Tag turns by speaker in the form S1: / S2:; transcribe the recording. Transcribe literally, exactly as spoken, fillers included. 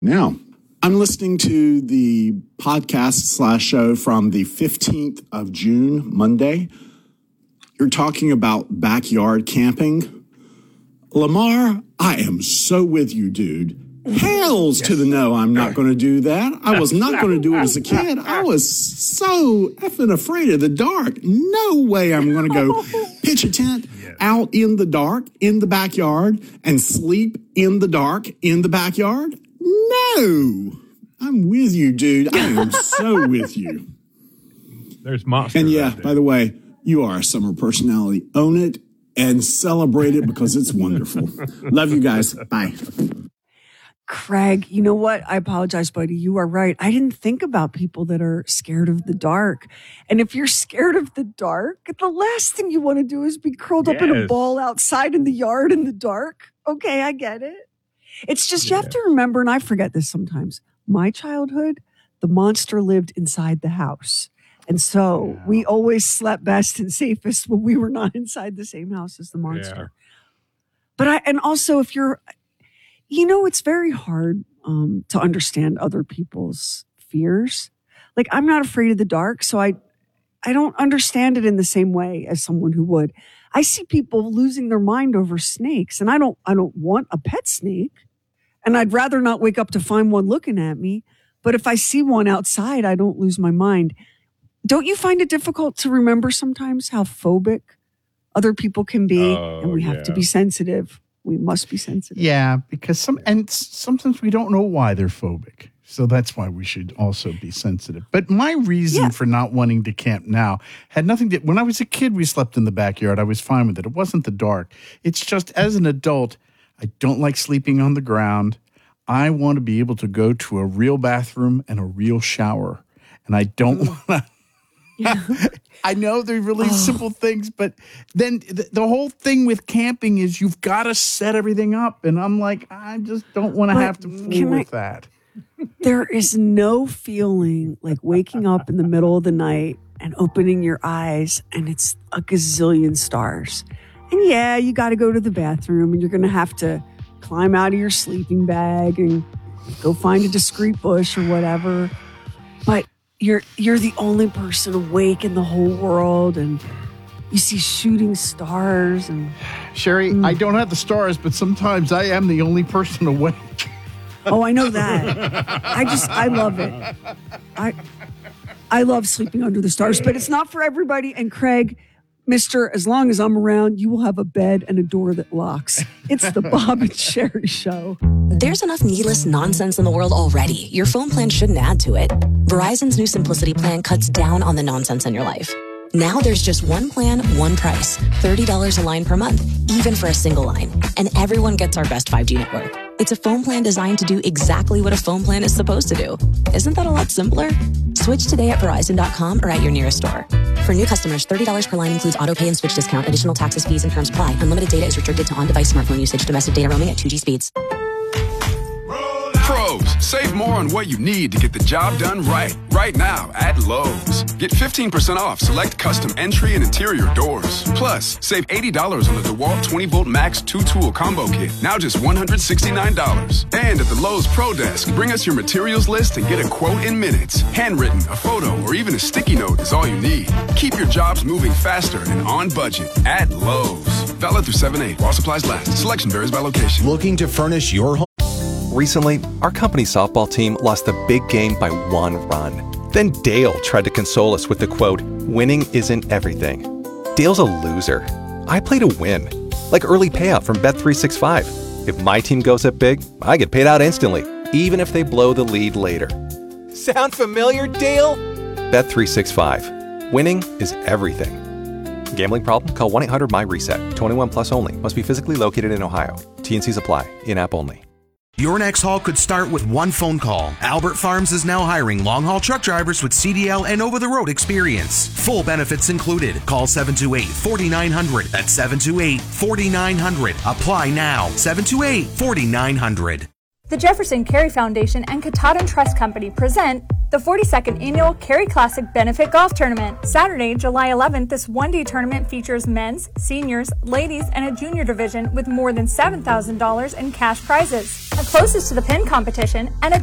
S1: Now, I'm listening to the podcast slash show from the fifteenth of June, Monday. You're talking about backyard camping. Lamar, I am so with you, dude. Hells yes. to the no, I'm not going to do that. I was not going to do it as a kid. I was so effing afraid of the dark. No way I'm going to go pitch a tent yes. out in the dark, in the backyard, and sleep in the dark, in the backyard. No, I'm with you, dude. I am so with you.
S2: There's monsters.
S1: And yeah, by the way, you are a summer personality. Own it and celebrate it because it's wonderful. Love you guys. Bye.
S3: Craig, you know what? I apologize, buddy. You are right. I didn't think about people that are scared of the dark. And if you're scared of the dark, the last thing you want to do is be curled yes. up in a ball outside in the yard in the dark. Okay, I get it. It's just you yeah. have to remember, and I forget this sometimes, my childhood, the monster lived inside the house. And so yeah. we always slept best and safest when we were not inside the same house as the monster. Yeah. But I, and also if you're, you know, it's very hard um, to understand other people's fears. Like, I'm not afraid of the dark, so I, I don't understand it in the same way as someone who would. I see people losing their mind over snakes, and I don't, I don't want a pet snake, and I'd rather not wake up to find one looking at me. But if I see one outside, I don't lose my mind. Don't you find it difficult to remember sometimes how phobic other people can be, oh, and we have
S2: yeah.
S3: to be sensitive? We must be sensitive.
S4: Yeah, because some and sometimes we don't know why they're phobic. So that's why we should also be sensitive. But my reason yeah. for not wanting to camp now had nothing to, when I was a kid, we slept in the backyard. I was fine with it. It wasn't the dark. It's just as an adult, I don't like sleeping on the ground. I want to be able to go to a real bathroom and a real shower. And I don't want to. I know they're really oh. simple things, but then the, the whole thing with camping is you've got to set everything up. And I'm like, I just don't want to have to fool with I, that.
S3: There is no feeling like waking up in the middle of the night and opening your eyes and it's a gazillion stars. And yeah, you got to go to the bathroom and you're going to have to climb out of your sleeping bag and go find a discreet bush or whatever. But You're you're the only person awake in the whole world, and you see shooting stars. And
S4: Sherry, mm. I don't have the stars, but sometimes I am the only person awake.
S3: Oh, I know that. I just I love it. I I love sleeping under the stars, but it's not for everybody. And Craig, Mister, as long as I'm around, you will have a bed and a door that locks. It's the Bob and Sherry Show.
S5: There's enough needless nonsense in the world already. Your phone plan shouldn't add to it. Verizon's new Simplicity plan cuts down on the nonsense in your life. Now there's just one plan, one price. thirty dollars a line per month, even for a single line. And everyone gets our best five G network. It's a phone plan designed to do exactly what a phone plan is supposed to do. Isn't that a lot simpler? Switch today at Verizon dot com or at your nearest store. For new customers, thirty dollars per line includes auto pay and switch discount. Additional taxes, fees, and terms apply. Unlimited data is restricted to on-device smartphone usage. Domestic data roaming at two G speeds.
S6: Pros, save more on what you need to get the job done right. Right now at Lowe's. Get fifteen percent off select custom entry and interior doors. Plus, save eighty dollars on the DeWalt twenty volt Max two tool combo kit. Now just one hundred sixty-nine dollars. And at the Lowe's Pro Desk, bring us your materials list and get a quote in minutes. Handwritten, a photo, or even a sticky note is all you need. Keep your jobs moving faster and on budget at Lowe's. Valid through seven eight while supplies last. Selection varies by location.
S7: Looking to furnish your home? Recently, our company softball team lost the big game by one run. Then Dale tried to console us with the quote, "Winning isn't everything." Dale's a loser. I play to win. Like early payout from Bet three sixty-five. If my team goes up big, I get paid out instantly, even if they blow the lead later. Sound familiar, Dale? Bet three sixty-five. Winning is everything. Gambling problem? Call one eight hundred M Y reset. twenty-one plus only. Must be physically located in Ohio. T N Cs apply. In-app only.
S8: Your next haul could start with one phone call. Albert Farms is now hiring long-haul truck drivers with C D L and over-the-road experience. Full benefits included. Call seven two eight, four nine zero zero. That's seven two eight, four nine zero zero. Apply now. seven two eight, four nine zero zero.
S9: The Jefferson Carey Foundation and Katahdin Trust Company present The forty-second Annual Cary Classic Benefit Golf Tournament. Saturday, July eleventh, this one-day tournament features men's, seniors, ladies, and a junior division with more than seven thousand dollars in cash prizes. And closest to the pin competition, and a